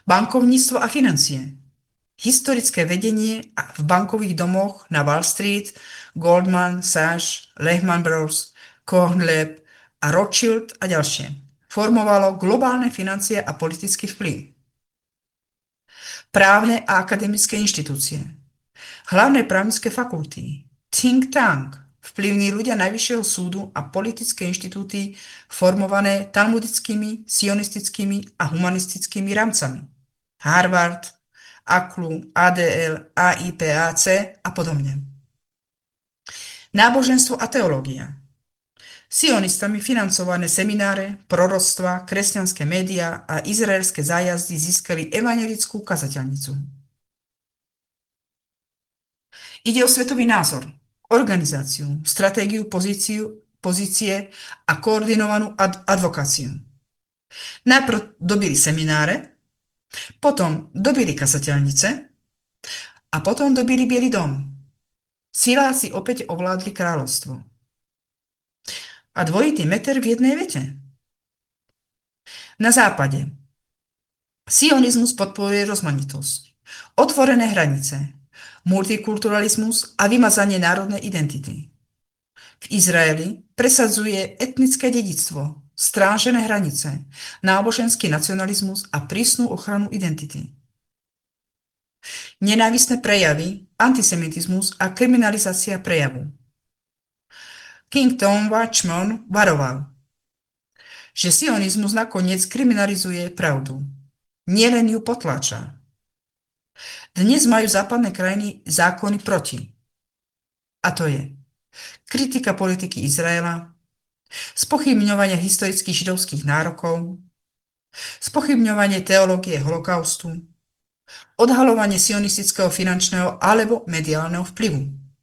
Bankovníctvo a financie. Historické vedenie v bankových domoch na Wall Street, Goldman Sachs, Lehman Brothers, Cohn-Leb a Rothschild a ďalšie, formovalo globálne financie a politický vplyv. Právne a akademické inštitúcie. Hlavné právnické fakulty, think tank, vplyvní ľudia Najvyššieho súdu a politické inštitúty formované talmudickými, sionistickými a humanistickými rámcami. Harvard, ACLU, ADL, AIPAC a podobne. Náboženstvo a teológia. Sionistami financované semináre, proroctva, kresťanské médiá a izraelské zájazdy získali evangelickú kazateľnicu. Ide o svetový názor, organizáciu, stratégiu, pozície a koordinovanú advokáciu. Najprv dobili semináre, potom dobili kazateľnice a potom dobili Bielý dom. Siláci opäť ovládli kráľovstvo. A dvojitý meter v jednej vete. Na západe. Sionizmus podporuje rozmanitosť, otvorené hranice, multikulturalizmus a vymazanie národnej identity. V Izraeli presadzuje etnické dedičstvo, strážené hranice, náboženský nacionalizmus a prísnu ochranu identity. Nenávistné prejavy, antisemitizmus a kriminalizácia prejavu. King Tom Watchman varoval, že sionizmus nakoniec kriminalizuje pravdu. Nielen ju potláča. Dnes majú západné krajiny zákony proti. A to je kritika politiky Izraela, spochybňovanie historických židovských nárokov, spochybňovanie teológie holokaustu, odhaľovanie sionistického finančného alebo mediálneho vplyvu.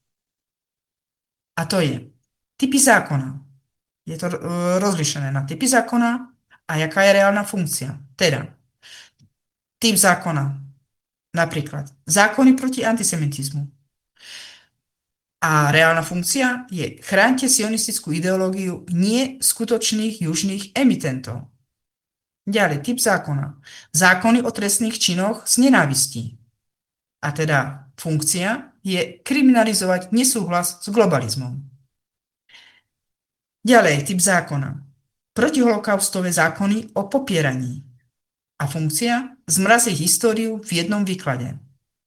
A to je typy zákona. Je to rozlišené na typy zákona a jaká je reálna funkcia. Teda, typ zákona, napríklad zákony proti antisemitizmu. A reálna funkcia je chránte sionistickú ideológiu nie skutočných južných emitentov. Ďalej, typ zákona. Zákony o trestných činoch z nenávistí. A teda funkcia je kriminalizovať nesúhlas s globalizmom. Ďalej, typ zákona. Protiholokaustové zákony o popieraní. A funkcia zmraziť históriu v jednom výklade.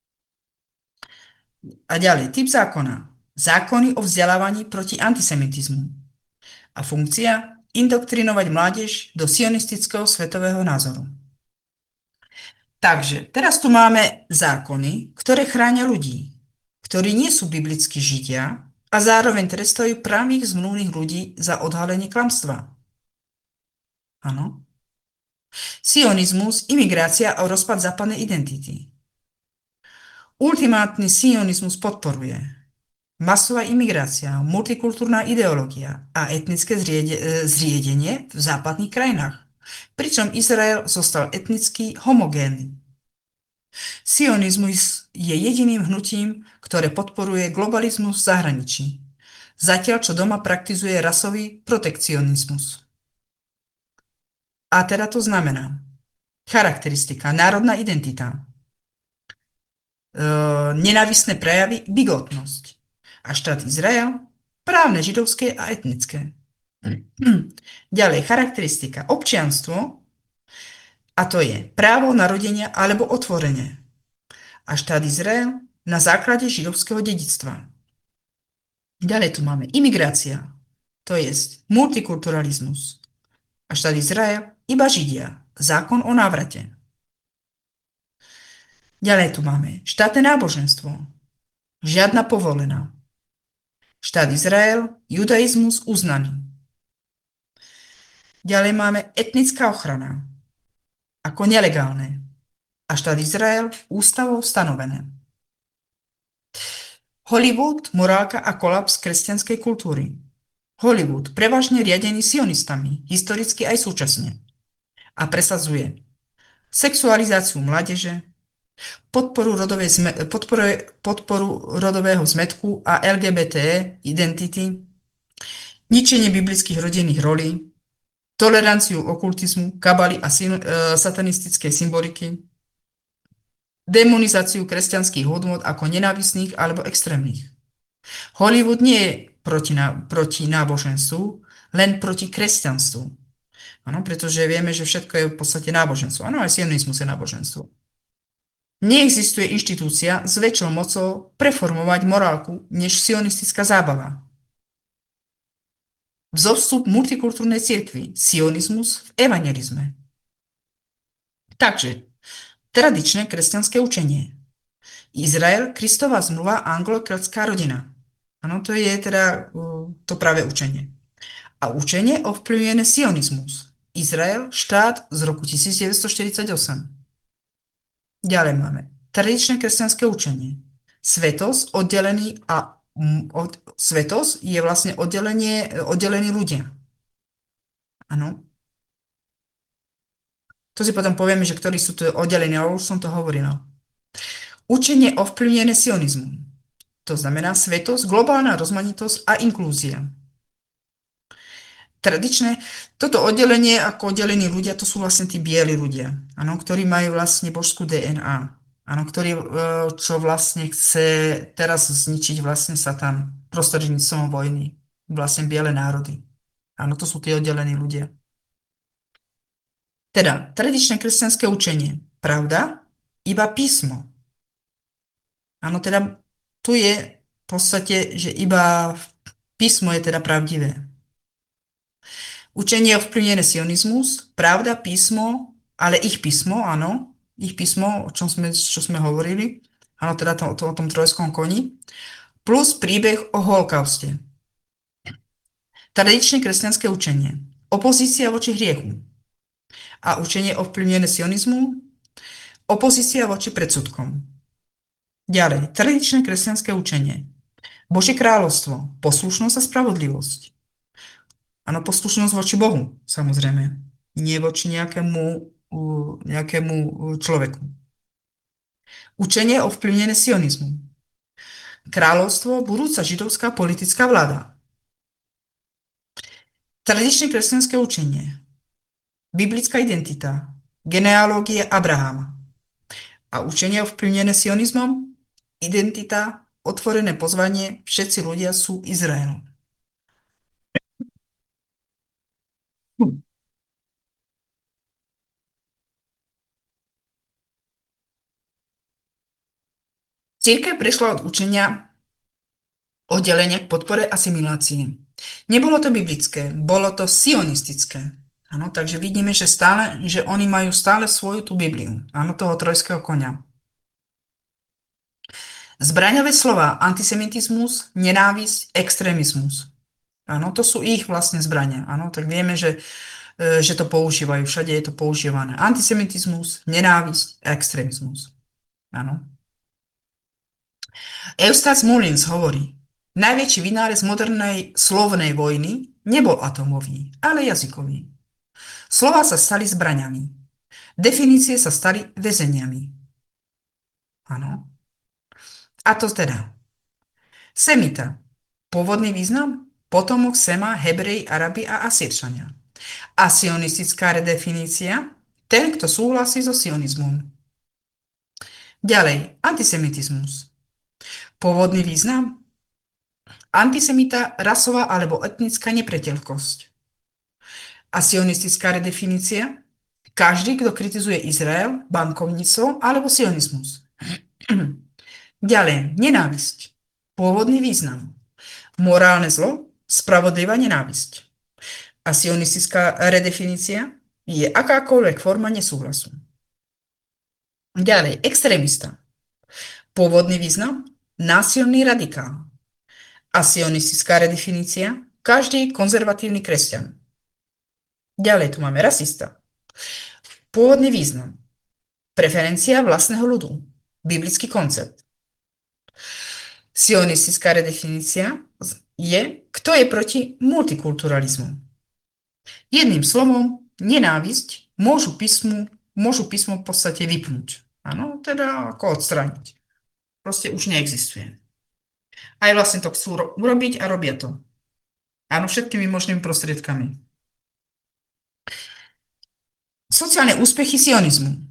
A ďalej, typ zákona. Zákony o vzdelávaní proti antisemitizmu. A funkcia indoktrinovať mládež do sionistického svetového názoru. Takže teraz tu máme zákony, ktoré chránia ľudí, ktorí nie sú biblickí židia a zároveň trestajú pravých zmluvných ľudí za odhalenie klamstva. Áno. Sionizmus, imigrácia a rozpad západnej identity. Ultimátny sionizmus podporuje masová imigrácia, multikultúrna ideológia a etnické zriedenie v západných krajinách, pričom Izrael zostal etnicky homogénny. Sionizmus je jediným hnutím, ktoré podporuje globalizmus v zahraničí, zatiaľ čo doma praktizuje rasový protekcionizmus. A teda to znamená charakteristika, národná identita, nenávistné prejavy, bigotnosť. A štát Izrael, právne, židovské a etnické. Ďalej, charakteristika, občianstvo, a to je právo narodenia alebo otvorenie. A štát Izrael na základe židovského dedičstva. Ďalej tu máme imigrácia, to je multikulturalizmus. A štát Izrael iba Židia, zákon o návrate. Ďalej tu máme štátne náboženstvo, žiadna povolená. Štát Izrael, judaizmus uznaný. Ďalej máme etnická ochrana, ako nelegálne. A štát Izrael, ústavou stanovené. Hollywood, morálka a kolaps kresťanskej kultúry. Hollywood, prevažne riadený sionistami, historicky aj súčasne. A presadzuje sexualizáciu mládeže, podporu rodového zmätku a LGBT identity, ničenie biblických rodinných rolí, toleranciu okultizmu, kabaly a satanistickej symboliky, demonizáciu kresťanských hodnôt ako nenávistných alebo extrémnych. Hollywood nie je proti náboženstvu, len proti kresťanstvu. Áno, pretože vieme, že všetko je v podstate náboženstvo. Áno, aj sionizmus je náboženstvo. Neexistuje inštitúcia s väčšou mocou preformovať morálku než sionistická zábava. Vzostup multikultúrnej cirkvi, sionizmus v evangelizme. Takže, tradičné kresťanské učenie. Izrael, Kristova zmluva a anglo-keltská rodina. Áno, to je teda to práve učenie. A učenie ovplyvňuje sionizmus. Izrael, štát z roku 1948. Ďalej máme tradičné kresťanské učenie. Svetosť svetosť je vlastne oddelení ľudia. Áno. To si potom povieme, že ktorí sú tu oddelení, ale už som to hovorila. Učenie ovplyvnené sionizmom. To znamená svetosť, globálna rozmanitosť a inklúzia. Tradičné, toto oddelenie ako oddelení ľudia, to sú vlastne tí bieli ľudia, áno, ktorí majú vlastne božskú DNA, áno, čo vlastne chce teraz zničiť vlastne Satan prostredníctvom vojny, vlastne biele národy. Áno, to sú tí oddelení ľudia. Teda, tradičné kresťanské učenie, pravda, iba písmo. Áno, teda tu je v podstate, že iba písmo je teda pravdivé. Učenie ovplyvnené sionizmus, pravda, písmo, ale ich písmo, áno, ich písmo, čo sme hovorili, áno, teda o tom trojskom koni, plus príbeh o holokauste. Tradičné kresťanské učenie, opozícia voči hriechu a učenie ovplyvnené sionizmu, opozícia voči predsudkom. Ďalej, tradičné kresťanské učenie, Božie kráľovstvo, poslušnosť a spravodlivosť. Áno, poslušnosť voči Bohu, samozrejme. Nie voči nejakému človeku. Učenie ovplyvnené sionizmu. Kráľovstvo, budúca židovská politická vláda. Tradičné kresťanské učenie. Biblická identita. Genealógia Abrahama. A učenie ovplyvnené sionizmom. Identita, otvorené pozvanie, všetci ľudia sú Izraelom. Cirkev prešla od učenia oddelenia k podpore asimilácie. Nebolo to biblické, bolo to sionistické. Áno, takže vidíme, že oni majú stále svoju tú Bibliu, áno, toho trojského koňa. Zbraňové slova, antisemitizmus, nenávisť, extrémizmus. Áno, to sú ich vlastne zbrania. Áno, tak vieme, že to používajú, všade je to používané. Antisemitizmus, nenávisť, extrémizmus. Áno. Eustace Mullins hovorí, najväčší vynález modernej slovnej vojny nebol atomový, ale jazykový. Slova sa stali zbraňami. Definície sa stali väzeniami. Áno. A to teda. Semita. Pôvodný význam? Potomok Sema, Hebreji, Arabi a Asýrčania. A sionistická redefinícia? Ten, kto súhlasí so sionizmom. Ďalej. Antisemitizmus. Pôvodný význam? Antisemita, rasová alebo etnická nepriateľkosť. A sionistická redefinícia? Každý, kto kritizuje Izrael, bankovníctvo alebo sionizmus. Ďalej, nenávisť. Pôvodný význam. Morálne zlo, spravodlivá nenávisť. A sionistická redefinícia je akákoľvek forma nesúhlasu. Ďalej, extrémista. Pôvodný význam, násilný radikál. A sionistická redefinícia, každý konzervatívny kresťan. Ďalej tu máme rasista. Pôvodný význam, preferencia vlastného ľudu, biblický koncept. Sionistická redefinícia je, kto je proti multikulturalizmu. Jedným slovom, nenávisť môžu písmo v podstate vypnúť. Áno, teda ako odstrániť. Proste už neexistuje. Aj vlastne to chcú urobiť a robia to. Áno, všetkými možnými prostriedkami. Sociálne úspechy sionizmu.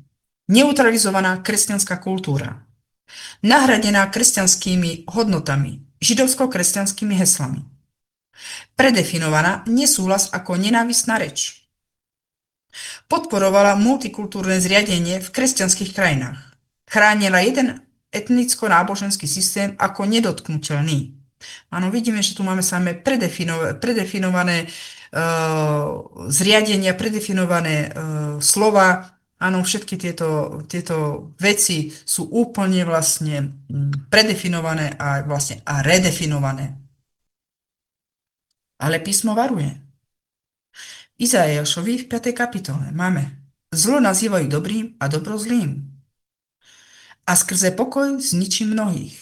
neutralizovaná kresťanská kultúra, nahradená kresťanskými hodnotami, židovsko-kresťanskými heslami, predefinovaná nesúhlas ako nenávistná reč, podporovala multikultúrne zriadenie v kresťanských krajinách, chránila jeden etnicko-náboženský systém ako nedotknutelný. Áno, vidíme, že tu máme samé predefinované zriadenia, predefinované slova. Áno, všetky tieto veci sú úplne vlastne predefinované a redefinované. Ale písmo varuje. Izaiášovi v 5. kapitole máme: zlo nazývajú dobrým a dobro zlým. A skrze pokoj zničí mnohých.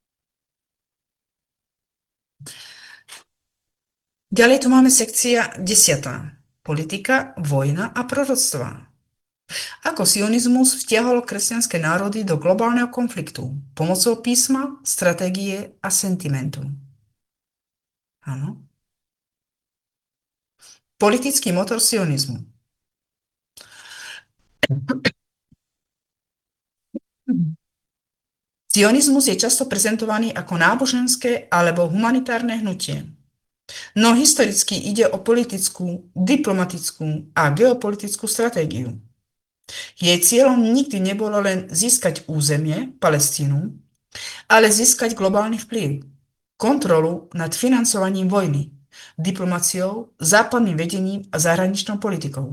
Ďalej tu máme sekcia 10. Politika, vojna a proroctva. Ako sionizmus vtiahol kresťanské národy do globálneho konfliktu pomocou písma, stratégie a sentimentu. Áno. Politický motor sionizmu. Sionizmus je často prezentovaný ako náboženské alebo humanitárne hnutie. No historicky ide o politickú, diplomatickú a geopolitickú stratégiu. Jej cieľom nikdy nebolo len získať územie, Palestínu, ale získať globálny vplyv, kontrolu nad financovaním vojny, diplomáciou, západným vedením a zahraničnou politikou.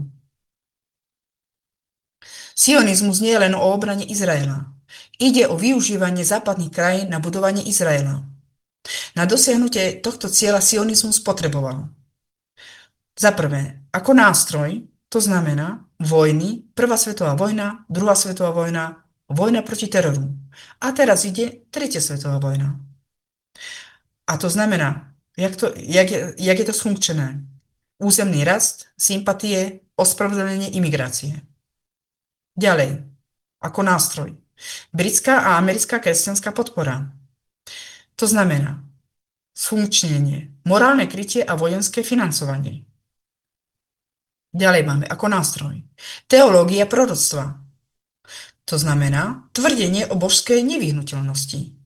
Sionizmus nie je len o obrane Izraela. Ide o využívanie západných krajín na budovanie Izraela. Na dosiahnutie tohto cieľa sionizmus potreboval za prvé ako nástroj, to znamená vojny, prvá svetová vojna, druhá svetová vojna, vojna proti teroru. A teraz ide tretia svetová vojna. A to znamená, jak je to sfunkčené? Územný rast, sympatie, ospravedlnenie imigrácie. Ďalej, ako nástroj, britská a americká kresťanská podpora. To znamená sfunkčnenie, morálne krytie a vojenské financovanie. Ďalej máme ako nástroj teológia proroctva. To znamená tvrdenie o božskej nevyhnuteľnosti.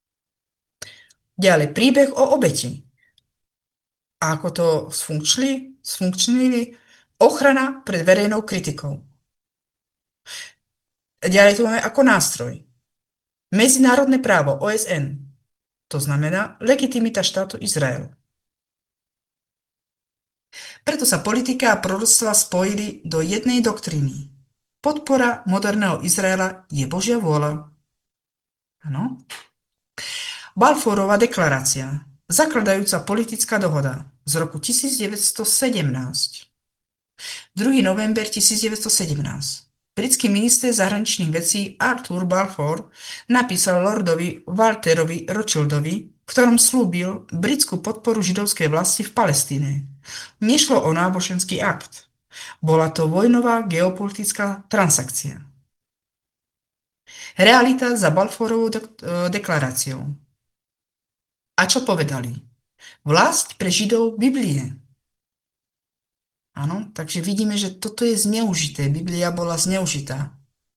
Ďalej príbeh o obeti. A ako to sfunkčnili ochrana pred verejnou kritikou. Ďalej tu máme ako nástroj medzinárodné právo OSN. To znamená legitimita štátu Izrael. Preto sa politika a proroctva spojili do jednej doktríny. Podpora moderného Izraela je Božia vôľa. Áno. Balfourova deklarácia, zakladajúca politická dohoda z roku 1917. 2. november 1917. Britský minister zahraničných vecí Arthur Balfour napísal lordovi Walterovi Rothschildovi, v ktorom slúbil britskú podporu židovskej vlasti v Palestíne. Nešlo o náboženský akt. Bola to vojnová geopolitická transakcia. Realita za Balfourovou deklaráciou. A čo povedali? Vlast pre Židov Biblie. Áno, takže vidíme, že toto je zneužité. Biblia bola zneužitá.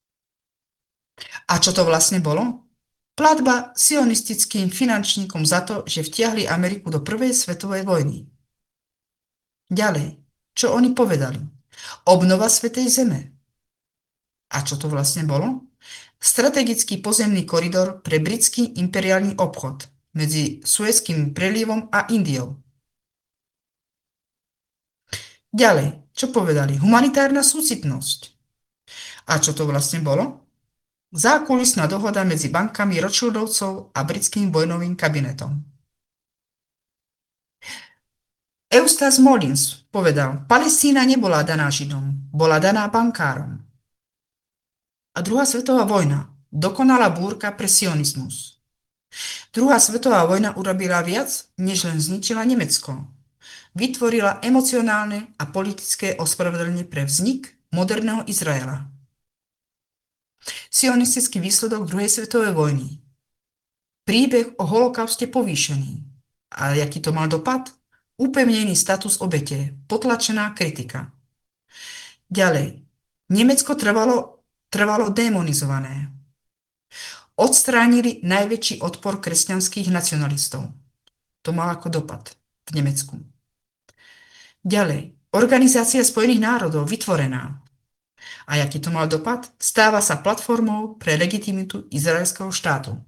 A čo to vlastne bolo? Platba sionistickým finančníkom za to, že vtiahli Ameriku do prvej svetovej vojny. Ďalej, čo oni povedali? Obnova Svätej Zeme. A čo to vlastne bolo? Strategický pozemný koridor pre britský imperiálny obchod medzi Suezským prelivom a Indiou. Ďalej, čo povedali? Humanitárna súcitnosť. A čo to vlastne bolo? Zákulisná dohoda medzi bankami Rothschildovcov a britským vojnovým kabinetom. Eustace Mullins povedal, Palestína nebola daná Židom, bola daná bankárom. A druhá svetová vojna, dokonalá búrka pre sionizmus. Druhá svetová vojna urobila viac, než len zničila Nemecko. Vytvorila emocionálne a politické ospravedlnenie pre vznik moderného Izraela. Sionistický výsledok druhej svetovej vojny. Príbeh o holokauste povýšený. A jaký to mal dopad? Upevnený status obete, potlačená kritika. Ďalej. Nemecko trvalo trvalo demonizované. Odstránili najväčší odpor kresťanských nacionalistov. To mal ako dopad v Nemecku. Ďalej, Organizácia spojených národov vytvorená. A jaký to mal dopad? Stáva sa platformou pre legitimitu izraelského štátu.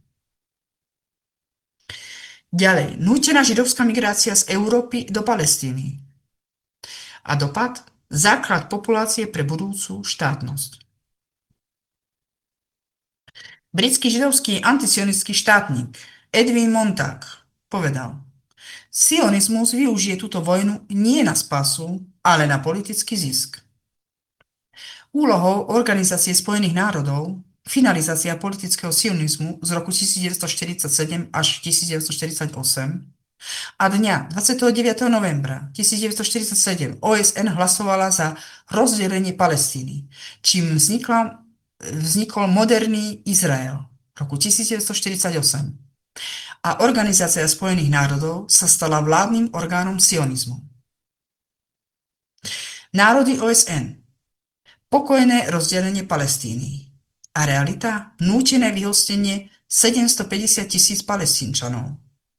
Ďalej, nútená židovská migrácia z Európy do Palestíny. A dopad? Základ populácie pre budúcu štátnosť. Britský židovský antisionistický štátnik Edwin Montag povedal: Sionizmus využije túto vojnu nie na spasu, ale na politický zisk. Úlohou Organizácie spojených národov finalizácia politického sionizmu z roku 1947 až 1948 a dňa 29. novembra 1947 OSN hlasovala za rozdelenie Palestíny, čím vznikol moderný Izrael v roku 1948 a Organizácia spojených národov sa stala vládnym orgánom sionizmu. Národy OSN. Pokojné rozdelenie Palestíny. A realita? Nútené vyhostenie 750 000 Palestínčanov.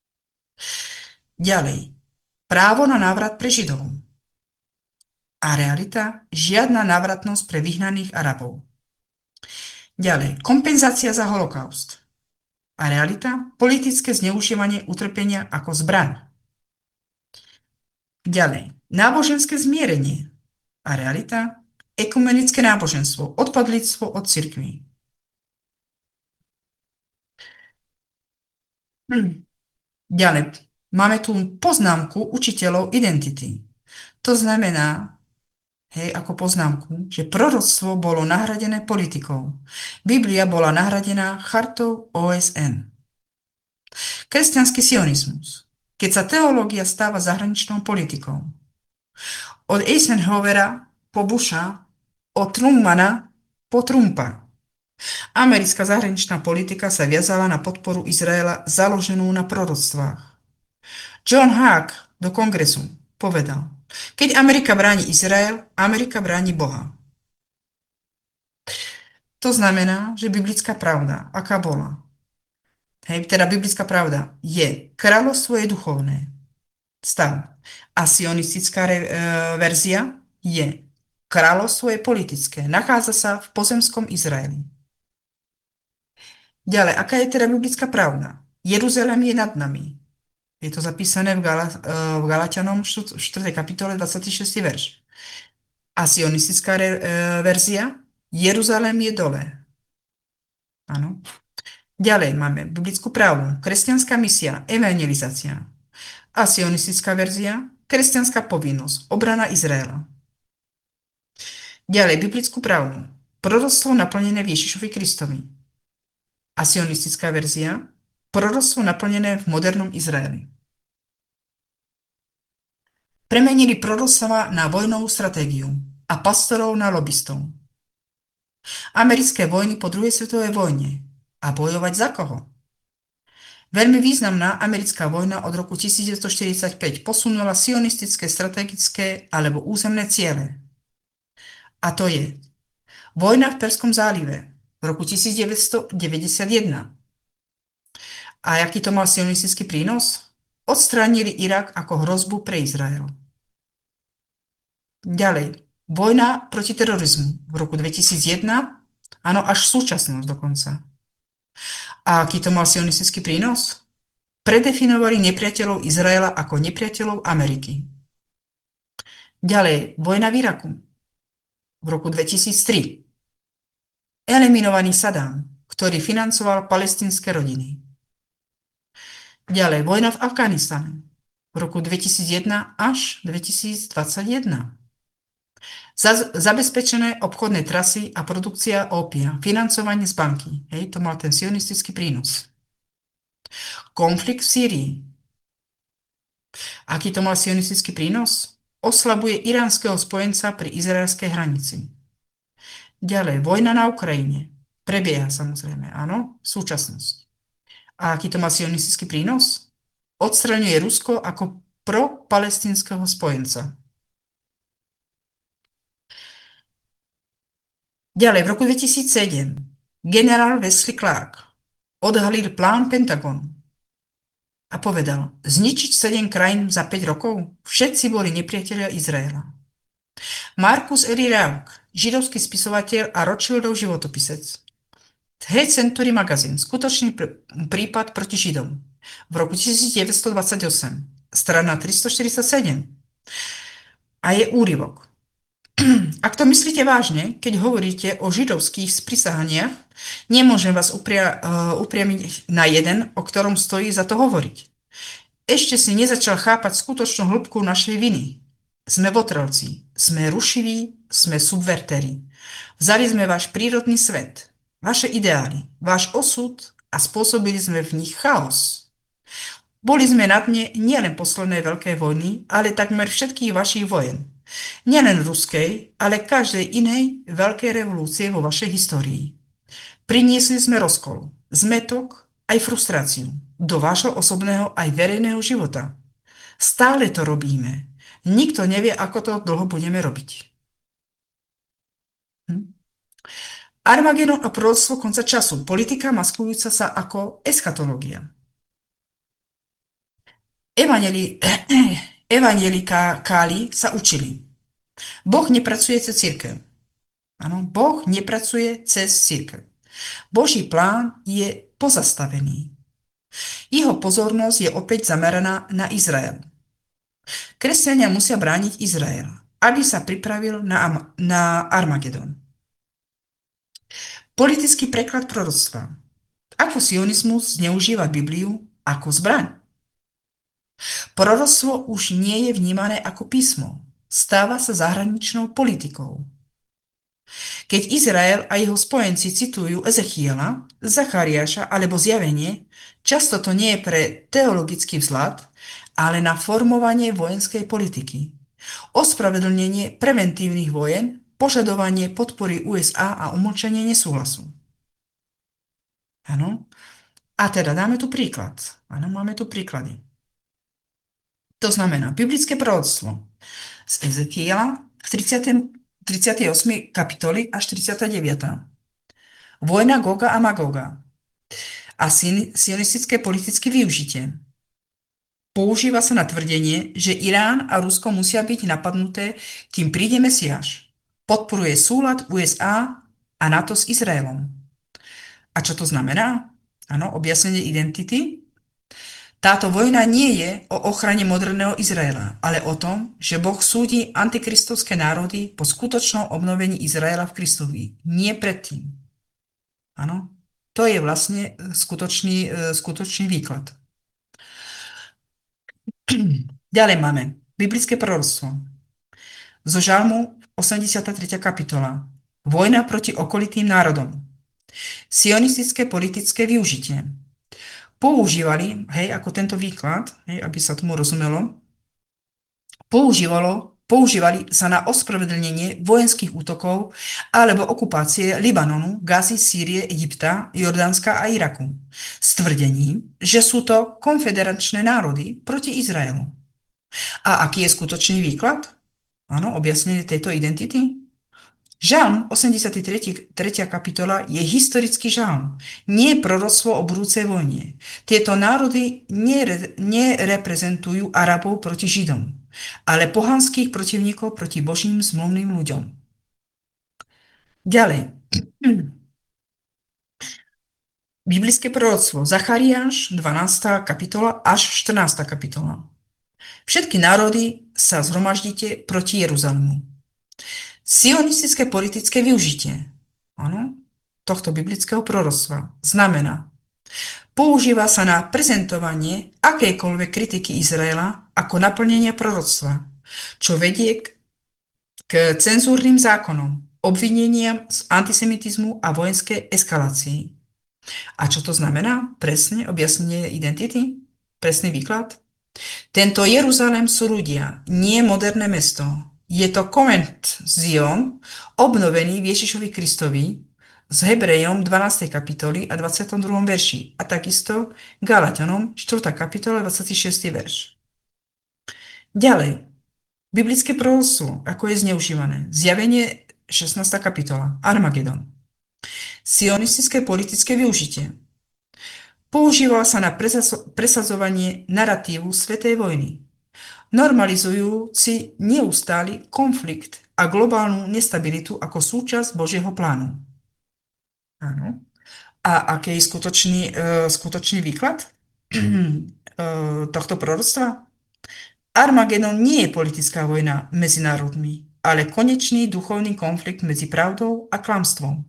Ďalej. Právo na návrat pre Židov. A realita? Žiadna návratnosť pre vyhnaných Arabov. Ďalej. Kompenzácia za holokaust. A realita? Politické zneužívanie utrpenia ako zbraň. Ďalej. Náboženské zmierenie. A realita? Ekumenické náboženstvo, odpadlíctvo od cirkví. Ďalej, máme tu poznámku učiteľov identity. To znamená, ako poznámku, že proroctvo bolo nahradené politikou. Biblia bola nahradená chartou OSN. Kresťanský sionizmus. Keď sa teológia stáva zahraničnou politikou. Od Eisenhowera po Busha, od Trummana po Trumpa. Americká zahraničná politika sa viazala na podporu Izraela založenú na proroctvách. John Hack do kongresu povedal: keď Amerika bráni Izrael, Amerika bráni Boha. To znamená, že biblická pravda, aká bola? Teda biblická pravda je, kráľovstvo je duchovné. Stav. A sionistická verzia je, kráľovstvo je politické, nachádza sa v pozemskom Izraeli. Ďalej, aká je teda biblická pravda? Jeruzalém je nad nami. Je to zapísané v Galatianom 4. kapitole 26. verš. A sionistická verzia? Jeruzalém je dole. Áno. Ďalej máme biblickú pravdu, kresťanská misia, evangelizácia. A sionistická verzia? Kresťanská povinnosť, obrana Izraela. Ďalej, biblickú pravdu. Proroctvo naplnené v Ježišovi Kristovi. A sionistická verzia. Proroctvo naplnené v modernom Izraeli. Premenili proroctva na vojnovú stratégiu a pastorov na lobistov. Americké vojny po druhej svetovej vojne. A bojovať za koho? Veľmi významná americká vojna od roku 1945 posunula sionistické strategické alebo územné ciele. A to je vojna v Perskom zálive v roku 1991. A aký to mal sionistický prínos? Odstránili Irak ako hrozbu pre Izrael. Ďalej, vojna proti terorizmu v roku 2001, áno, až súčasnosť dokonca. A aký to mal sionistický prínos? Predefinovali nepriateľov Izraela ako nepriateľov Ameriky. Ďalej, vojna v Iraku v roku 2003. Eliminovaný Saddam, ktorý financoval palestínske rodiny. Ďalej, vojna v Afganistane v roku 2001 až 2021. Zabezpečené obchodné trasy a produkcia ópia, financovanie z banky. To mal ten sionistický prínos. Konflikt v Sýrii. Aký to mal sionistický prínos? Oslabuje iránskeho spojenca pri izraelskej hranici. Ďalej, vojna na Ukrajine. Prebieha samozrejme, áno, súčasnosť. A aký to má sionistický prínos? Odstraňuje Rusko ako pro-palestínskeho spojenca. Ďalej, v roku 2007 generál Wesley Clark odhalil plán Pentagonu a povedal, zničiť 7 krajín za 5 rokov? Všetci boli nepriatelia Izraela. Marcus Eli Rauk, židovský spisovateľ a Rothschildov životopisec. Hate Century Magazine, skutočný prípad proti Židom. V roku 1928, strana 347. A je úryvok. Ak to myslíte vážne, keď hovoríte o židovských sprisahaniach, nemôžem vás upriamiť na jeden, o ktorom stojí za to hovoriť. Ešte si nezačal chápať skutočnú hĺbku našej viny. Sme votrelci, sme rušiví, sme subvertéri. Vzali sme váš prírodný svet, vaše ideály, váš osud a spôsobili sme v nich chaos. Boli sme na dne nielen poslednej veľkej vojny, ale takmer všetkých vašich vojen. Nielen ruskej, ale každej inej veľkej revolúcie vo vašej histórii. Priniesli sme rozkol, zmätok aj frustráciu do vášho osobného aj verejného života. Stále to robíme. Nikto nevie, ako to dlho budeme robiť. Armagedon a proroctvo konca času. Politika maskujúca sa ako eschatológia. Evangelikáli sa učili. Boh nepracuje cez cirkev. Áno, Boh nepracuje cez cirkev. Boží plán je pozastavený. Jeho pozornosť je opäť zameraná na Izrael. Kresťania musia brániť Izrael, aby sa pripravil na Armagedon. Politický preklad proroctva. Ako sionizmus zneužíva Bibliu ako zbraň? Proroctvo už nie je vnímané ako písmo. Stáva sa zahraničnou politikou. Keď Izrael a jeho spojenci citujú Ezechiela, Zachariáša alebo Zjavenie, často to nie je pre teologický vzhľad, ale na formovanie vojenskej politiky. Ospravedlnenie preventívnych vojen, požadovanie podpory USA a umlčenie nesúhlasu. Áno. A teda dáme tu príklad. Áno, máme tu príklady. To znamená, biblické proroctvo z Ezekiela v 38. kapitoli až 49. Vojna Goga a Magoga a sionistické politické využitie. Používa sa na tvrdenie, že Irán a Rusko musia byť napadnuté, kým príde Mesiáš. Podporuje súlad USA a NATO s Izraelom. A čo to znamená? Áno, objasnenie identity. Táto vojna nie je o ochrane moderného Izraela, ale o tom, že Boh súdi antikristovské národy po skutočnom obnovení Izraela v Kristovi. Nie predtým. Áno, to je vlastne skutočný výklad. Ďalej máme biblické proroctvo. Zo Žalmu 83. kapitola. Vojna proti okolitým národom. Sionistické politické využitie. Používali, ako tento výklad, aby sa tomu rozumelo, používali sa na ospravedlnenie vojenských útokov alebo okupácie Libanonu, Gazy, Sýrie, Egypta, Jordánska a Iraku s tvrdením, že sú to konfederačné národy proti Izraelu. A aký je skutočný výklad? Áno, objasnenie tejto identity. Žalm 83. kapitola je historický žalm, nie proroctvo o budúcej vojne. Tieto národy nereprezentujú Arabov proti Židom, ale pohanských protivníkov proti Božím zmluvným ľuďom. Ďalej. Biblické proroctvo Zachariáš 12. kapitola až 14. kapitola. Všetky národy sa zhromaždíte proti Jeruzalemu. Sionistické politické využitie tohto biblického proroctva znamená, používa sa na prezentovanie akejkoľvek kritiky Izraela ako naplnenie proroctva, čo vedie k cenzúrnym zákonom, obvineniam z antisemitizmu a vojenskej eskalácii. A čo to znamená? Presne objasnenie identity? Presný výklad? Tento Jeruzalém sú ľudia, nie moderné mesto. Je to koment Zion, obnovený v Ježišovi Kristovi s Hebrejom 12. kapitoly a 22. verši a takisto Galatianom 4. kapitola 26. verš. Ďalej, biblické proroctvo, ako je zneužívané. Zjavenie 16. kapitola. Armagedon. Sionistické politické využitie. Používal sa na presadzovanie naratívu Svätej vojny, normalizujúci neustály konflikt a globálnu nestabilitu ako súčasť Božieho plánu. Áno. A aký je skutočný výklad tohto proroctva? Armagedon nie je politická vojna medzi národmi, ale konečný duchovný konflikt medzi pravdou a klamstvom.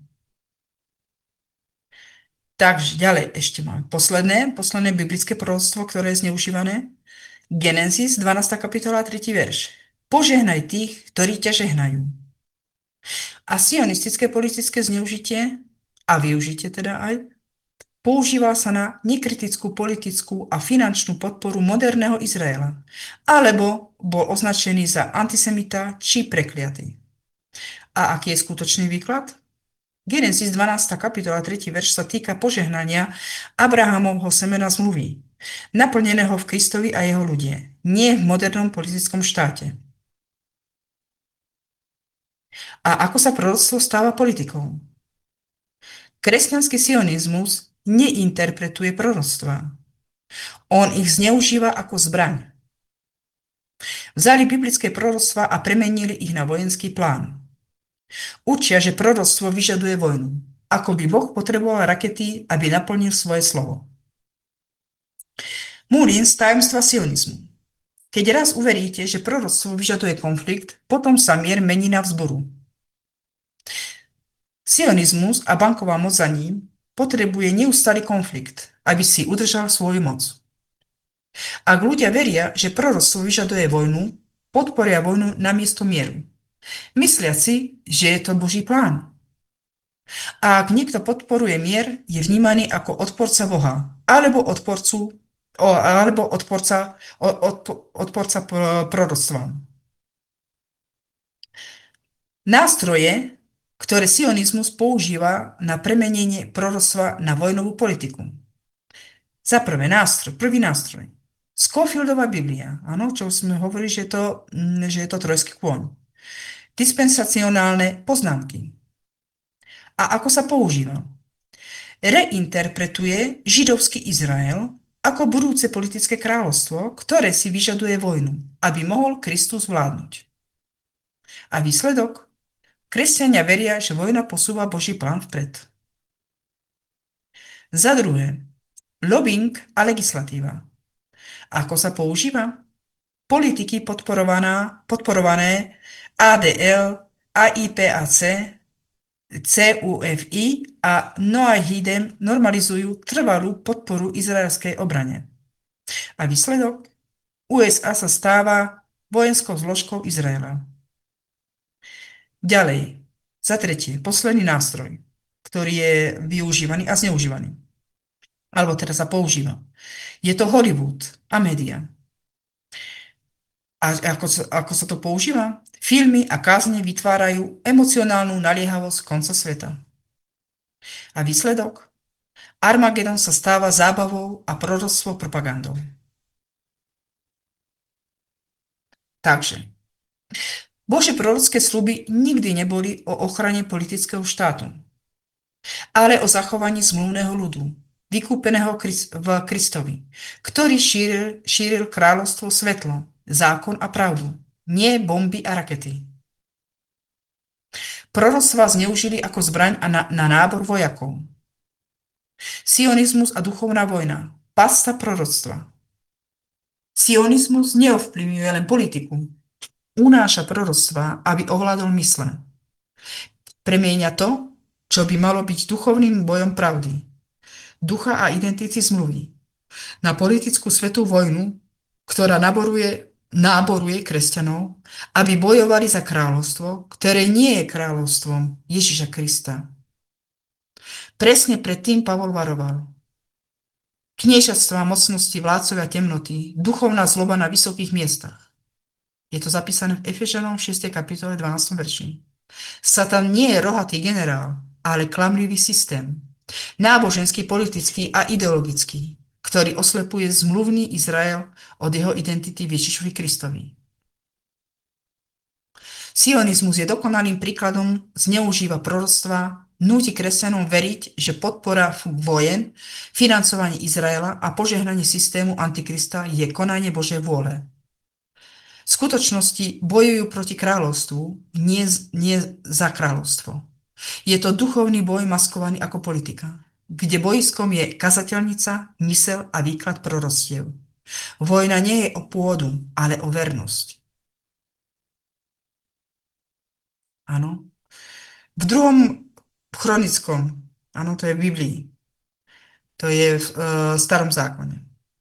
Takže ďalej ešte máme posledné biblické proroctvo, ktoré je zneužívané. Genesis 12. kapitola 3. verš. Požehnaj tých, ktorí ťa žehnajú. A sionistické politické zneužitie a využitie teda aj používa sa na nekritickú politickú a finančnú podporu moderného Izraela, alebo bol označený za antisemita či prekliatý. A aký je skutočný výklad? Genesis 12. kapitola 3. verš sa týka požehnania Abrahamovho semena zmluvy, naplneného v Kristovi a jeho ľudie, nie v modernom politickom štáte. A ako sa proroctvo stáva politikou? Kresťanský sionizmus neinterpretuje proroctva. On ich zneužíva ako zbraň. Vzali biblické proroctva a premenili ich na vojenský plán. Učia, že proroctvo vyžaduje vojnu, ako by Boh potreboval rakety, aby naplnil svoje slovo. Mullins z tajomstva sionizmu. Keď raz uveríte, že proroctvo vyžaduje konflikt, potom sa mier mení na vzburu. Sionizmus a banková moc za ním potrebuje neustály konflikt, aby si udržal svoju moc. Ak ľudia veria, že proroctvo vyžaduje vojnu, podporia vojnu namiesto mieru, myslia si, že je to Boží plán. A ak niekto podporuje mier, je vnímaný ako odporca Boha, alebo odporca proroctva. Nástroje, ktoré sionizmus používa na premenenie proroctva na vojnovú politiku. Za prvý nástroj. Scofieldova Biblia, áno, čo sme hovorili, že je to trojský kôň. Dispensacionálne poznámky. A ako sa používa? Reinterpretuje židovský Izrael ako budúce politické kráľovstvo, ktoré si vyžaduje vojnu, aby mohol Kristus vládnuť. A výsledok? Kresťania veria, že vojna posúva Boží plán vpred. Za druhé, lobbying a legislatíva. Ako sa používa? Politiky podporované ADL, AIPAC, CUFI a Noahidem normalizujú trvalú podporu izraelskej obrane. A výsledok? USA sa stáva vojenskou zložkou Izraela. Ďalej, za tretie, posledný nástroj, ktorý je využívaný a zneužívaný. Alebo teda sa používa. Je to Hollywood a média. A ako sa to používa? Filmy a kázne vytvárajú emocionálnu naliehavosť konca sveta. A výsledok? Armagedon sa stáva zábavou a proroctvo propagandou. Takže, Božie prorocké sľuby nikdy neboli o ochrane politického štátu, ale o zachovaní zmluvného ľudu, vykúpeného v Kristovi, ktorý šíril kráľovstvo svetlo, zákon a pravdu, nie bomby a rakety. Proroctva zneužili ako zbraň na nábor vojakov. Sionizmus a duchovná vojna, pasta proroctva. Sionizmus neovplyvňuje len politiku, unáša proroctva, aby ovládol mysle. Premieňa to, čo by malo byť duchovným bojom pravdy, ducha a identity zmluvy, na politickú svetú vojnu, ktorá náboruje kresťanov, aby bojovali za kráľovstvo, ktoré nie je kráľovstvom Ježiša Krista. Presne predtým Pavol varoval. Kniežatstvá, mocnosti, vládcovia temnoty, duchovná zloba na vysokých miestach. Je to zapísané v Efežanom 6. kapitole 12. verši. Satan nie je rohatý generál, ale klamlivý systém. Náboženský, politický a ideologický, ktorý oslepuje zmluvný Izrael od jeho identity v Ježišovi Kristovi. Sionizmus je dokonalým príkladom, zneužíva proroctva, núti kresťanom veriť, že podpora vojen, financovanie Izraela a požehnanie systému Antikrista je konanie Božej vôle. V skutočnosti bojujú proti kráľovstvu, nie za kráľovstvo. Je to duchovný boj maskovaný ako politika, kde bojiskom je kazateľnica, mysel a výklad proroctiev. Vojna nie je o pôdu, ale o vernosť. Áno. V druhom chronickom, áno, to je v Biblii, to je v Starom zákone.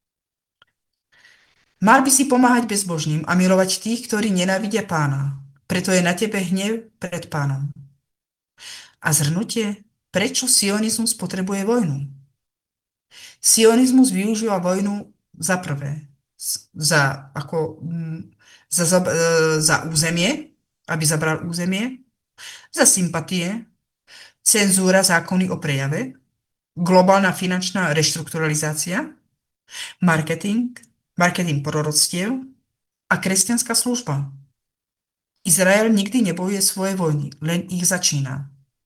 Mal by si pomáhať bezbožným a milovať tých, ktorí nenávidia pána. Preto je na tebe hnev pred pánom. A zhrnutie, prečo sionizmus potrebuje vojnu? Sionizmus využíva vojnu za prvé, za, ako, za územie, aby zabral územie, za sympatie, cenzúra zákony o prejave, globálna finančná reštrukturalizácia, marketing proroctiev a kresťanská služba. Izrael nikdy nebojuje svoje vojny, len ich začína.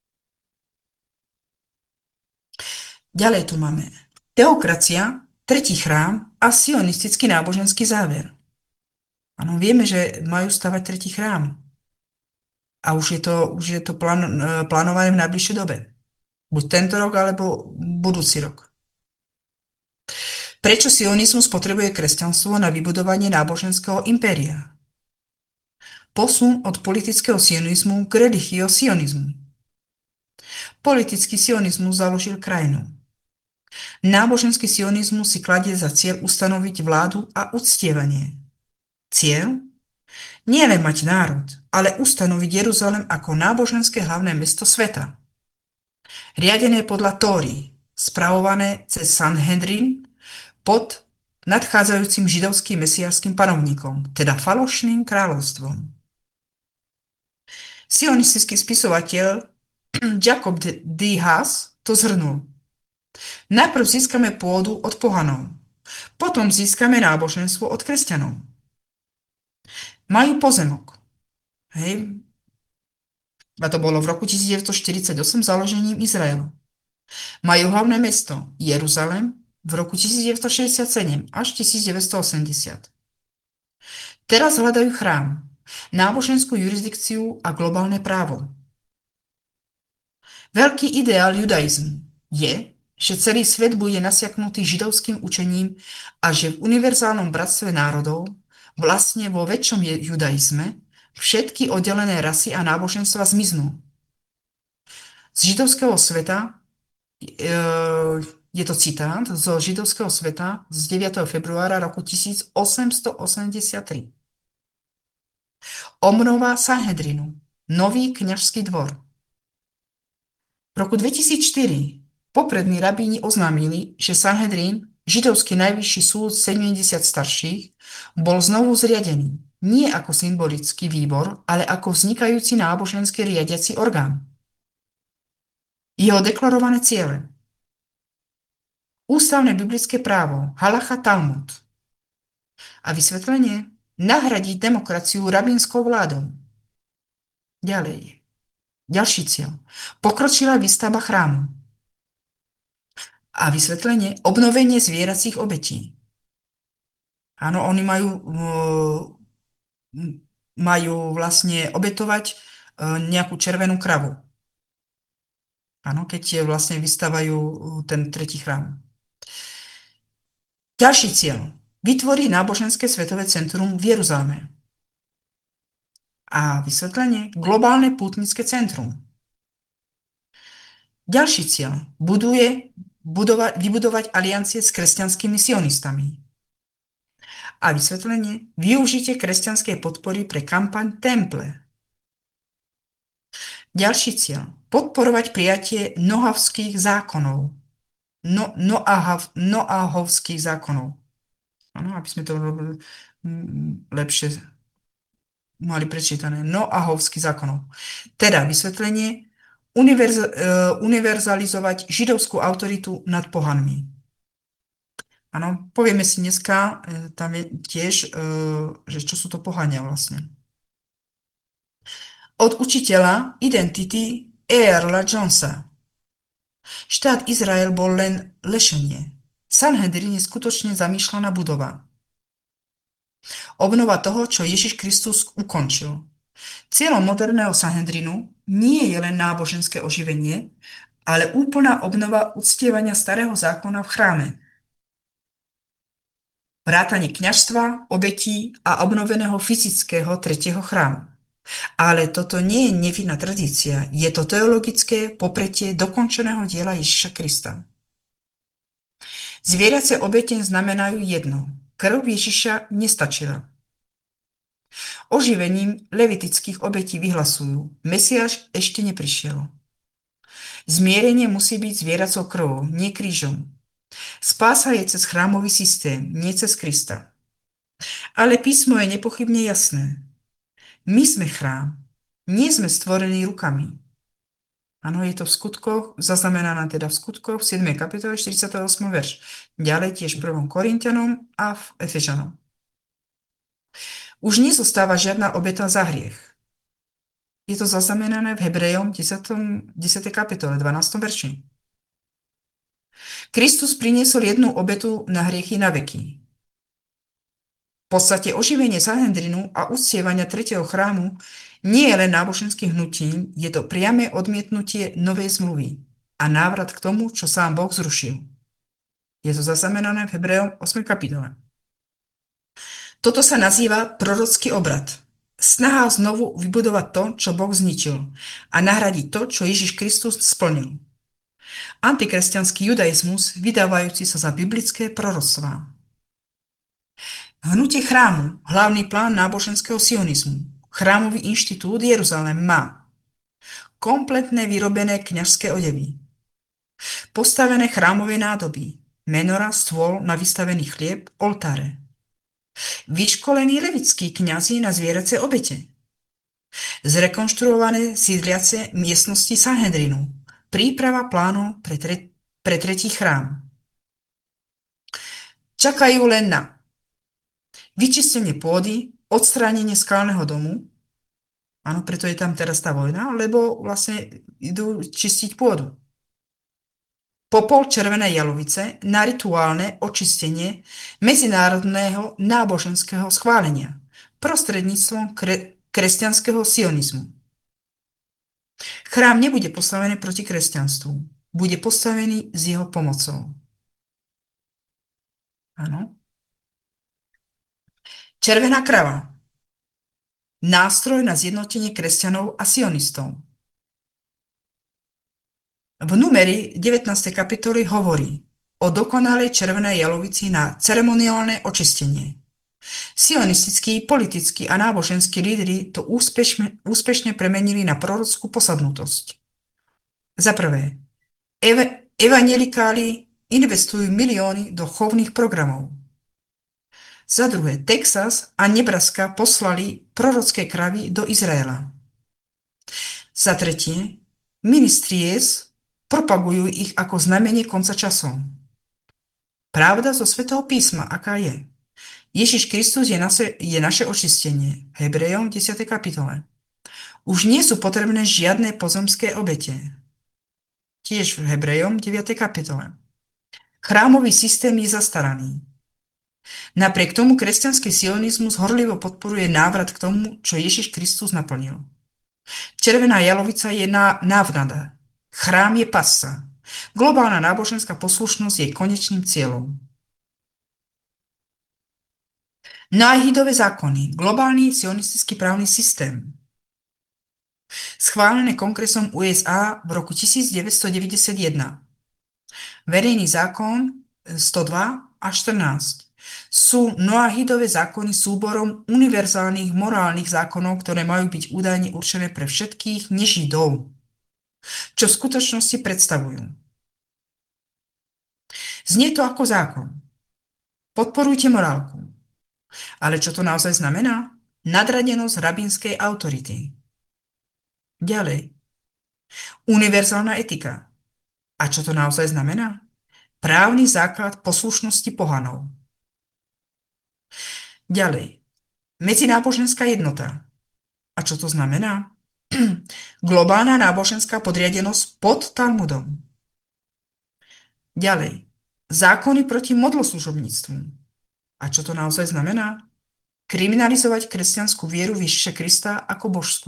Ďalej tu máme teokracia, tretí chrám a sionistický náboženský záver. Áno, vieme, že majú stavať tretí chrám. A už je to plánované v najbližšej dobe. Buď tento rok, alebo budúci rok. Prečo sionizmus potrebuje kresťanstvo na vybudovanie náboženského impéria? Posun od politického sionizmu k religio-sionizmu. Politický sionizmus založil krajinu. Náboženský sionizmus si kladie za cieľ ustanoviť vládu a uctievanie. Cieľ? Nie len mať národ, ale ustanoviť Jeruzalem ako náboženské hlavné mesto sveta. Riadené podľa Tóry, spravované cez Sanhedrin pod nadchádzajúcim židovským mesiárskym panovníkom, teda falošným kráľovstvom. Sionistický spisovateľ Jacob D. Haas to zhrnul. Najprv získame pôdu od pohanov, potom získame náboženstvo od kresťanov. Majú pozemok. Hej. A to bolo v roku 1948 založením Izraelu. Majú hlavné mesto Jeruzalem v roku 1967 až 1980. Teraz hľadajú chrám, náboženskú jurisdikciu a globálne právo. Veľký ideál judaizmu je, že celý svet bude nasiaknutý židovským učením a že v univerzálnom bratstve národov, vlastne vo väčšom judaizme, všetky oddelené rasy a náboženstva zmiznú. Z židovského sveta, je to citát zo židovského sveta z 9. februára roku 1883. Obnova Sanhedrinu, nový kňažský dvor. V roku 2004 poprední rabíni oznámili, že Sanhedrin, židovský najvyšší súd 70 starších, bol znovu zriadený, nie ako symbolický výbor, ale ako vznikajúci náboženský riadiaci orgán. Jeho deklarované ciele. Ústavné biblické právo, halacha Talmud. A vysvetlenie, nahradiť demokraciu rabínskou vládou. Ďalej. Ďalší cieľ. Pokročilá výstavba chrámu. A vysvetlenie, obnovenie zvieracích obetí. Áno, oni majú vlastne obetovať nejakú červenú kravu. Áno, keď vlastne vystavajú ten tretí chrám. Ďalší cieľ. Vytvorí náboženské svetové centrum v Jeruzaleme. A vysvetlenie, globálne pútnické centrum. Ďalší cieľ. Vybudovať aliancie s kresťanskými sionistami. A vysvetlenie, využitie kresťanskej podpory pre kampaň Temple. Ďalší cieľ. Podporovať prijatie nohavských zákonov. Noahovských zákonov. Áno, aby sme to robili lepšie mali prečítané. Noahovských zákonov. Teda vysvetlenie, univerzalizovať židovskú autoritu nad pohanmi. Áno, povieme si dneska, tam je tiež, že čo sú to pohania vlastne. Od učiteľa identity Earla Jonesa. Štát Izrael bol len lešenie. Sanhedrin je skutočne zamýšľaná budova. Obnova toho, čo Ježiš Kristus ukončil. Cieľom moderného Sanhedrinu nie je len náboženské oživenie, ale úplná obnova uctievania starého zákona v chráme. Vrátanie kňazstva, obetí a obnoveného fyzického tretieho chrámu. Ale toto nie je nevinná tradícia, je to teologické popretie dokončeného diela Ježiša Krista. Zvieracie obete znamenajú jedno. Krv Ježiša nestačila. Oživením levitických obetí vyhlasujú, Mesiáš ešte neprišiel. Zmierenie musí byť zvieracou krvou, nie krížom. Spása je cez chrámový systém, nie cez Krista. Ale písmo je nepochybne jasné. My sme chrám, nie sme stvorení rukami. Áno, je to v skutkoch, zaznamenané teda v skutkoch, v 7. kapitole, 48. verš. Ďalej tiež v 1. Korinťanom a v Efežanom. Už nezostáva žiadna obeta za hriech. Je to zaznamenané v Hebrejom 10. kapitole, 12. verši. Kristus priniesol jednu obetu na hriechy na veky. V podstate oživenie Sanhedrinu a uctievania tretieho chrámu nie je len náboženským hnutím, je to priame odmietnutie novej zmluvy a návrat k tomu, čo sám Boh zrušil. Je to zaznamenané v Hebrejom 8. kapitole. Toto sa nazýva prorocký obrad. Snaha znovu vybudovať to, čo Boh zničil a nahradiť to, čo Ježiš Kristus splnil. Antikresťanský judaizmus, vydávajúci sa za biblické proroctvá. Hnutie chrámu, hlavný plán náboženského sionizmu, chrámový inštitút Jeruzalém má kompletné vyrobené kňazské odevy, postavené chrámové nádoby, menora, stôl na vystavený chlieb, oltáre, vyškolení levickí kňazi na zvieracie obete, zrekonštruované sídliace miestnosti Sanhedrinu, príprava plánu pre tretí chrám. Čakajú len na vyčistenie pôdy, odstránenie skalného domu, áno, preto je tam teraz tá vojna, lebo vlastne idú čistiť pôdu. Popol červenej jalovice na rituálne očistenie medzinárodného náboženského schválenia prostredníctvom kresťanského sionizmu. Chrám nebude postavený proti kresťanstvu, bude postavený s jeho pomocou. Áno. Červená krava. Nástroj na zjednotenie kresťanov a sionistov. V Numeri 19. kapitoli hovorí o dokonalej červenej jalovici na ceremoniálne očistenie. Sionistickí, politickí a náboženskí lídri to úspešne premenili na prorockú posadnutosť. Za prvé, evangelikáli investujú milióny do chovných programov. Za druhé, Texas a Nebraska poslali prorocké kravy do Izraela. Za tretie, ministries propagujú ich ako znamenie konca časov. Pravda zo Svätého písma, aká je? Ježiš Kristus je naše očistenie. Hebrejom 10. kapitole. Už nie sú potrebné žiadne pozemské obete. Tiež v Hebrejom 9. kapitole. Chrámový systém je zastaraný. Napriek tomu kresťanský sionizmus horlivo podporuje návrat k tomu, čo Ježiš Kristus naplnil. Červená jalovica je návnada. Chrám je pasca. Globálna náboženská poslušnosť je konečným cieľom. Noahidové zákony, globálny sionistický právny systém. Schválené kongresom USA v roku 1991. Verejný zákon 102 a 14. Sú Noahidové zákony súborom univerzálnych morálnych zákonov, ktoré majú byť údajne určené pre všetkých nežidov, čo v skutočnosti predstavujú. Znie to ako zákon. Podporujte morálku. Ale čo to naozaj znamená? Nadradenosť rabínskej autority. Ďalej. Univerzálna etika. A čo to naozaj znamená? Právny základ poslušnosti pohanov. Ďalej. Medzináboženská jednota. A čo to znamená? Globálna náboženská podriadenosť pod Talmudom. Ďalej. Zákony proti modloslužobníctvu. A čo to naozaj znamená? Kriminalizovať kresťanskú vieru v Ježiša Krista ako božskú.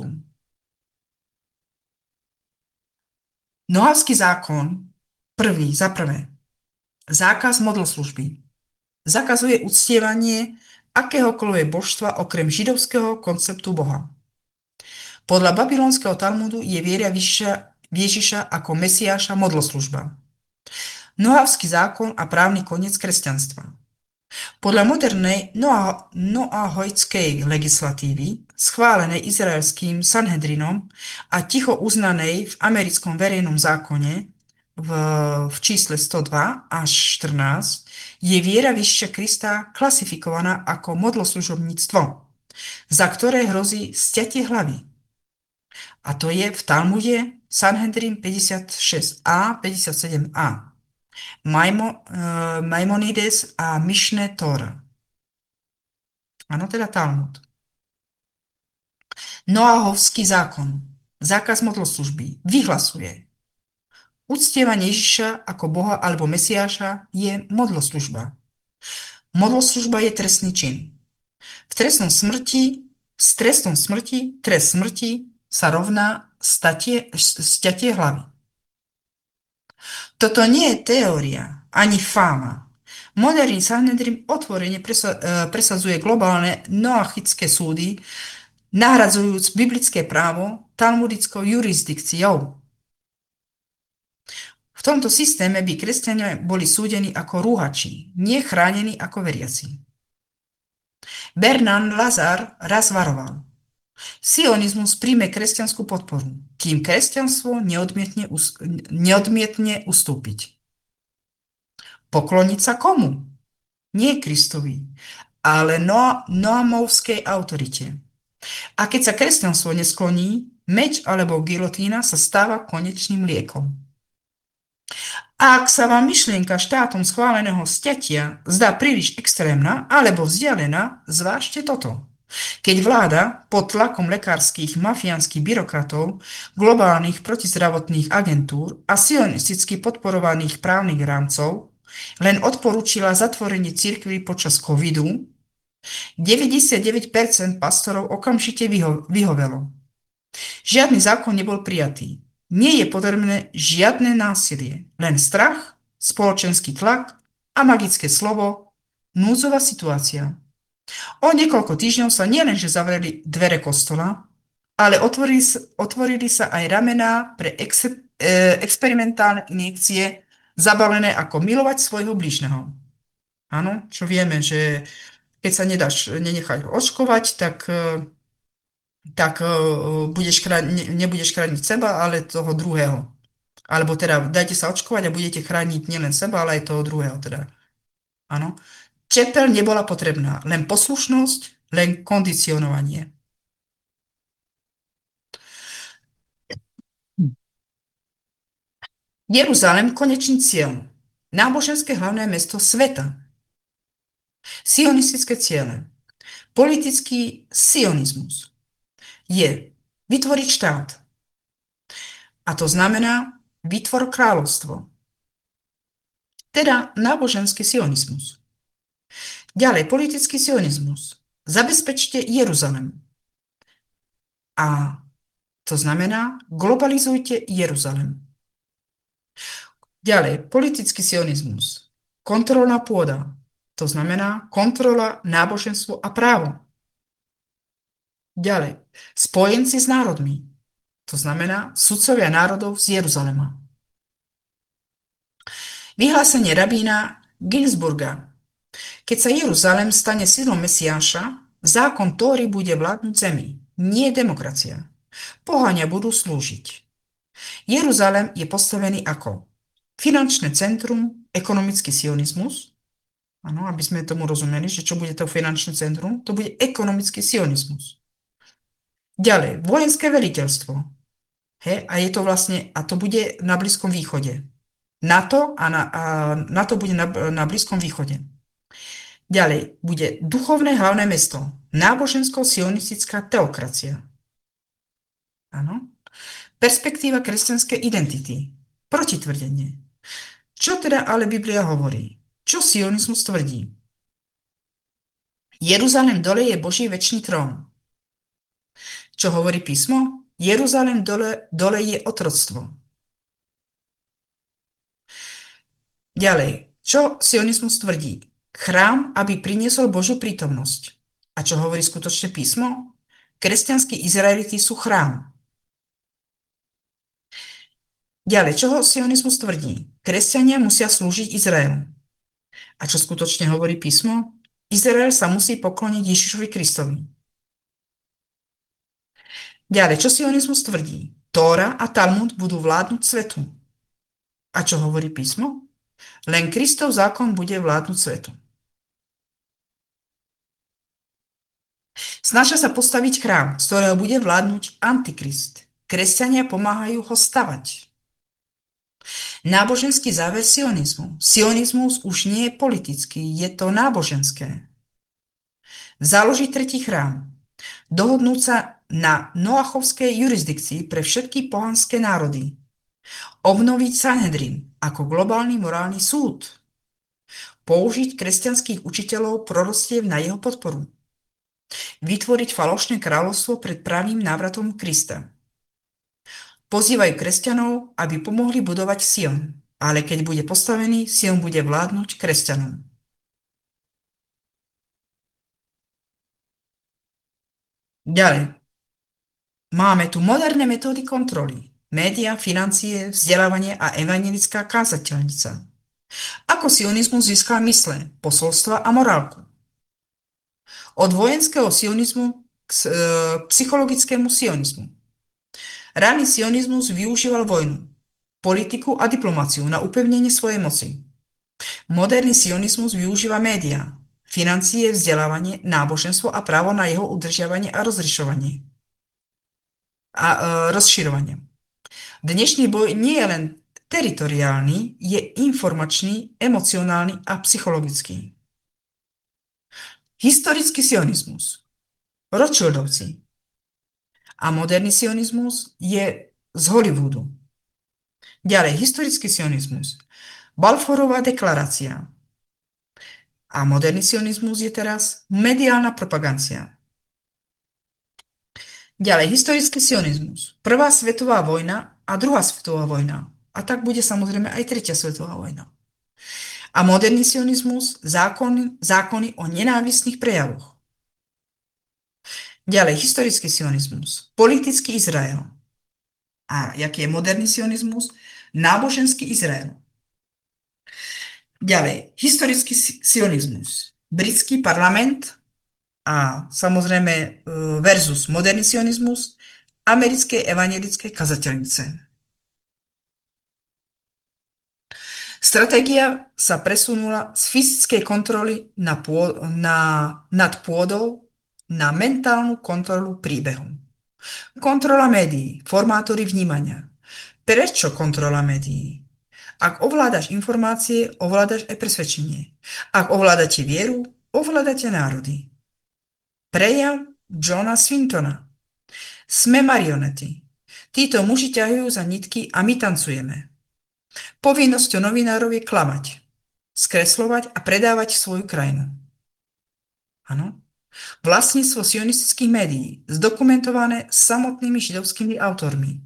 Nohavský zákon, za prvé, zákaz modloslužby. Zakazuje uctievanie akéhokoľvek božstva okrem židovského konceptu Boha. Podľa babylonského Talmudu je viera v Ježiša ako Mesiáša modloslužba. Nohavský zákon a právny koniec kresťanstva. Podľa modernej noahojskej legislatívy, schválenej izraelským Sanhedrinom a ticho uznanej v americkom verejnom zákone v čísle 102 až 14, je viera v Ježiša Krista klasifikovaná ako modloslužobníctvo, za ktoré hrozí sťatie hlavy. A to je v Talmude Sanhedrin 56a, 57a. Maimonides a Mišné Tóra. Áno, teda Talmud. Noahovský zákon, zákaz modloslužby, vyhlasuje: uctievanie Ježiša ako Boha alebo Mesiáša je modloslužba. Modloslužba je trestný čin. S trestom smrti, trest smrti sa rovná sťatie hlavy. Toto nie je teória, ani fáma. Moderný Sanhedrin otvorene presadzuje globálne noachické súdy, nahradzujúc biblické právo talmudickou jurisdikciou. V tomto systéme by kresťania boli súdení ako rúhači, nie chránení ako veriaci. Bernard Lazar raz varoval: sionizmus príjme kresťanskú podporu, kým kresťanstvo neodmietne ustúpiť. Pokloniť sa komu? Nie Kristovi, ale noamovskej autorite. A keď sa kresťanstvo neskloní, meč alebo gilotína sa stáva konečným liekom. Ak sa vám myšlienka štátom schváleného sťatia zdá príliš extrémna alebo vzdialená, zvážte toto. Keď vláda pod tlakom lekárskych mafiánskych byrokratov, globálnych protizdravotných agentúr a sionisticky podporovaných právnych rámcov len odporúčila zatvorenie cirkví počas covidu, 99% pastorov okamžite vyhovelo. Žiadny zákon nebol prijatý. Nie je potrebné žiadne násilie, len strach, spoločenský tlak a magické slovo núdzová situácia. O niekoľko týždňov sa nielenže zavreli dvere kostola, ale otvorili sa aj ramená pre experimentálne injekcie zabalené ako milovať svojho blížneho. Áno, čo vieme, že keď sa nenechať očkovať, tak nebudeš chrániť seba, ale toho druhého. Alebo teda dajte sa očkovať a budete chrániť nielen seba, ale aj toho druhého. Teda. Áno. Čepeľ nebola potrebná, len poslušnosť, len kondicionovanie. Jeruzalem, konečný cieľ. Náboženské hlavné mesto sveta. Sionistické ciele. Politický sionizmus je vytvoriť štát. A to znamená vytvor kráľovstvo. Teda náboženský sionizmus. Ďalej, politický sionizmus. Zabezpečte Jeruzalem. A to znamená, globalizujte Jeruzalem. Ďalej, politický sionizmus. Kontrolná pôda. To znamená kontrola, náboženstvo a právo. Ďalej, spojenci s národmi. To znamená sudcovia národov z Jeruzalema. Vyhlásenie rabína Ginsburga. Keď sa Jeruzalem stane sídlom Mesiáša, zákon Tóry bude vládnuť zemi, nie demokracia. Pohania budú slúžiť. Jeruzalem je postavený ako finančné centrum, ekonomický sionizmus. Áno, aby sme tomu rozumeli, že čo bude to finančné centrum, to bude ekonomický sionizmus. Ďalej, vojenské veliteľstvo. A je to vlastne, a to bude na Blízkom východe. NATO bude na Blízkom východe. Ďalej, bude duchovné hlavné mesto, nábožensko-sionistická teokracia. Áno. Perspektíva kresťanskej identity. Protitvrdenie. Čo teda ale Biblia hovorí? Čo sionizmus tvrdí? Jeruzalém dole je Boží večný trón. Čo hovorí písmo? Jeruzalém dole je otroctvo. Ďalej, čo sionizmus tvrdí? Chrám, aby priniesol Božiu prítomnosť. A čo hovorí skutočné písmo? Kresťanskí Izraeliti sú chrám. Ďalej, čo sionizmus tvrdí? Kresťania musia slúžiť Izraelu. A čo skutočne hovorí písmo? Izrael sa musí pokloniť Ježišovi Kristovi. Ďalej, čo sionizmus tvrdí? Tóra a Talmud budú vládnuť svetu. A čo hovorí písmo? Len Kristov zákon bude vládnuť svetu. Snažia sa postaviť chrám, z ktorého bude vládnuť Antikrist. Kresťania pomáhajú ho stavať. Náboženský záver sionizmu. Sionizmus už nie je politický, je to náboženské. Založiť tretí chrám. Dohodnúť sa na noachovskej jurisdikcii pre všetky pohanské národy. Obnoviť Sanhedrin ako globálny morálny súd. Použiť kresťanských učiteľov prorostiev na jeho podporu. Vytvoriť falošné kráľovstvo pred pravým návratom Krista. Pozývajú kresťanov, aby pomohli budovať Sion, ale keď bude postavený, Sion bude vládnuť kresťanom. Ďalej. Máme tu moderné metódy kontroly. Média, financie, vzdelávanie a evangelická kázateľnica. Ako sionizmus získal mysle, posolstva a morálku? Od vojenského sionizmu k psychologickému sionizmu. Ranný sionizmus využíval vojnu, politiku a diplomáciu na upevnenie svojej moci. Moderný sionizmus využíva médiá, financie, vzdelávanie, náboženstvo a právo na jeho udržiavanie a rozširovanie. Dnešný boj nie je len teritoriálny, je informačný, emocionálny a psychologický. Historický sionizmus. Rothschildovci. A moderný sionizmus je z Hollywoodu. Ďalej, historický sionizmus. Balfourová deklarácia. A moderný sionizmus je teraz mediálna propagácia. Ďalej, historický sionizmus. Prvá svetová vojna a druhá svetová vojna. A tak bude samozrejme aj tretia svetová vojna. A moderný sionizmus, zákony o nenávistných prejavoch. Ďalej, historický sionizmus, politický Izrael. A jaký je moderný sionizmus? Náboženský Izrael. Ďalej, historický sionizmus, britský parlament a samozrejme versus moderný sionizmus americkej evangelickej kazateľnice. Stratégia sa presunula z fyzickej kontroly nad pôdou na mentálnu kontrolu príbehu. Kontrola médií, formátory vnímania. Prečo kontrola médií? Ak ovládaš informácie, ovládaš aj presvedčenie. Ak ovládate vieru, ovládate národy. Prejav Johna Swintona. Sme marionety. Títo muži ťahujú za nitky a my tancujeme. Povinnosťou novinárov je klamať, skresľovať a predávať svoju krajinu. Áno. Vlastníctvo sionistických médií, zdokumentované samotnými židovskými autormi.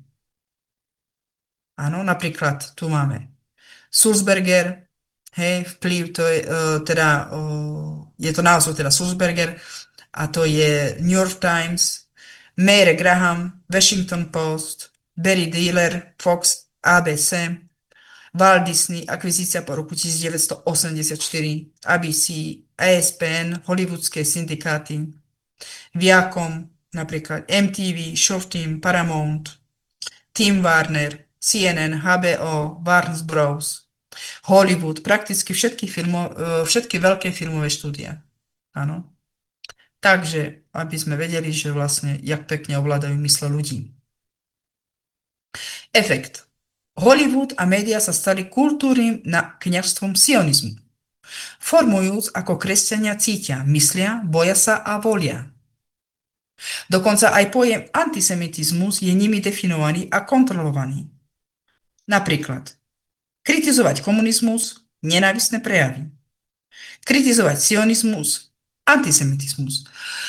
Áno, napríklad tu máme Sulzberger, vplyv, to je je to názov teda Sulzberger, a to je New York Times, Meyer Graham, Washington Post, Barry Diller, Fox, ABC, Walt Disney, akvizícia po roku 1984, ABC, ESPN, hollywoodské syndikáty, Viacom, napríklad MTV, Showtime, Paramount, Tim Warner, CNN, HBO, Warner Bros., Hollywood, prakticky všetky veľké filmové štúdia. Áno. Takže, aby sme vedeli, že vlastne, jak pekne ovládajú mysle ľudí. Efekt. Hollywood a média sa stali kultúrnym kňazstvom sionizmu, formujúc, ako kresťania cítia, myslia, boja sa a volia. Dokonca aj pojem antisemitizmus je nimi definovaný a kontrolovaný. Napríklad kritizovať komunizmus, nenávistné prejavy. Kritizovať sionizmus, antisemitizmus.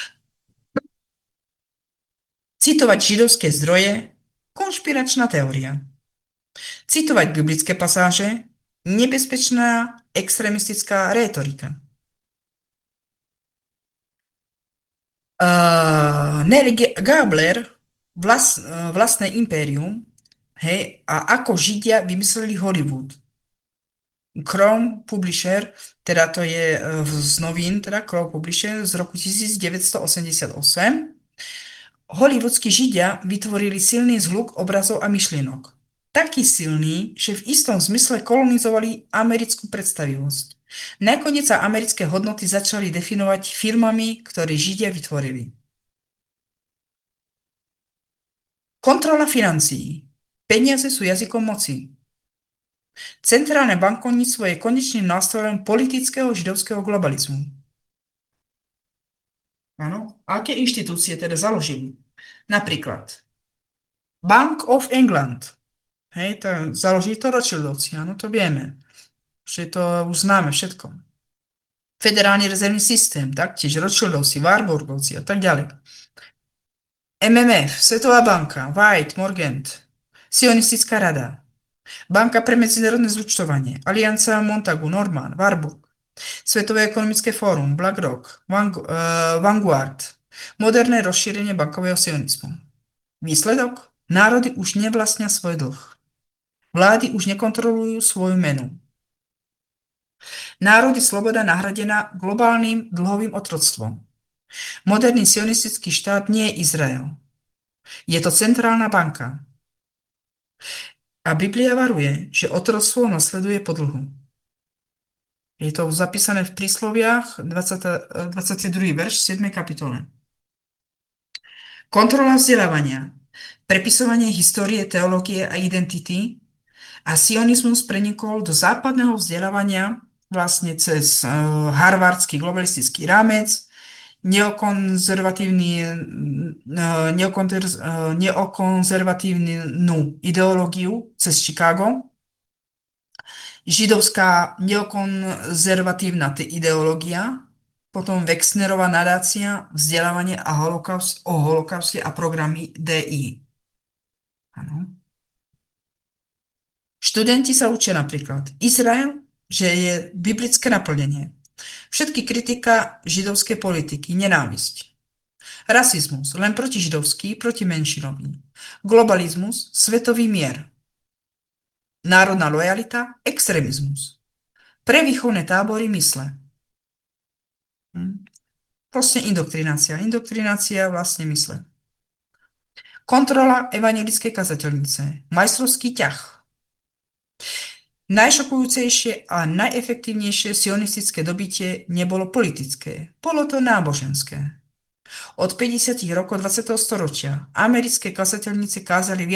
Citovať židovské zdroje, konšpiračná teória. Citovať biblické pasáže, nebezpečná extrémistická rétorika. Nelly Gabler, vlastné impérium, hej, a ako Židia vymysleli Hollywood. Crown Publisher, teda to je z novín, teda Crown Publisher z roku 1988. Hollywoodskí Židia vytvorili silný zhluk obrazov a myšlienok. Taký silný, že v istom zmysle kolonizovali americkú predstavivosť. Nakoniec sa americké hodnoty začali definovať firmami, ktoré Židia vytvorili. Kontrola financií. Peniaze sú jazykom moci. Centrálne bankovníctvo je konečným nástrojom politického židovského globalizmu. Áno. Aké inštitúcie teda založili? Napríklad Bank of England. Hej, to založili to Rothschildovci, áno, to vieme. Že to už známe všetko. Federálny rezervný systém, taktiež Rothschildovci, Warburgovci a tak ďalej. MMF, Svetová banka, White, Morgan, Sionistická rada, Banka pre medzinárodné zúčtovanie, Aliancia Montagu, Norman, Warburg, Svetové ekonomické fórum, BlackRock, Vanguard, moderné rozšírenie bankového sionizmu. Výsledok? Národy už nevlastnia svoj dlh. Vlády už nekontrolujú svoju menu. Národ je sloboda nahradená globálnym dlhovým otroctvom. Moderný sionistický štát nie je Izrael. Je to centrálna banka. A Biblia varuje, že otroctvo nasleduje po dlhu. Je to zapísané v prísloviach 22. verš 7. kapitole. Kontrola vzdelávania, prepisovanie histórie, teológie a identity a sionizmus prenikol do západného vzdelávania vlastne cez harvardský globalistický rámec, neokonzervatívnu ideológiu cez Chicago, židovská neokonzervatívna ideológia, potom Wexnerová nadácia, vzdelávanie a o holokauste a programy DI. Ano. Študenti sa učia napríklad Izrael, že je biblické naplnenie. Všetky kritika židovskej politiky, nenávisť. Rasizmus, len protižidovský, proti menšinový. Globalizmus, svetový mier. Národná lojalita, extrémizmus. Prevýchovné tábory mysle. Proste indoktrinácia. Indoktrinácia vlastne mysle. Kontrola evangelickej kazateľnice. Majstrovský ťah. Najšokujúcejšie a najefektívnejšie sionistické dobitie nebolo politické, bolo to náboženské. Od 50. rokov 20. storočia americké kazateľnice kázali